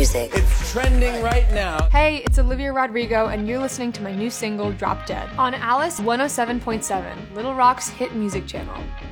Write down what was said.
music. It's trending right now. Hey, it's Olivia Rodrigo, and you're listening to my new single, Drop Dead, on Alice 107.7, Little Rock's hit music channel.